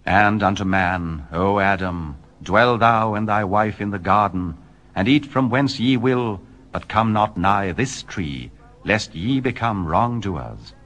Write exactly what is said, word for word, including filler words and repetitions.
And unto man, O Adam, dwell thou and thy wife in the garden, and eat from whence ye will, but come not nigh this tree, lest ye become wrongdoers.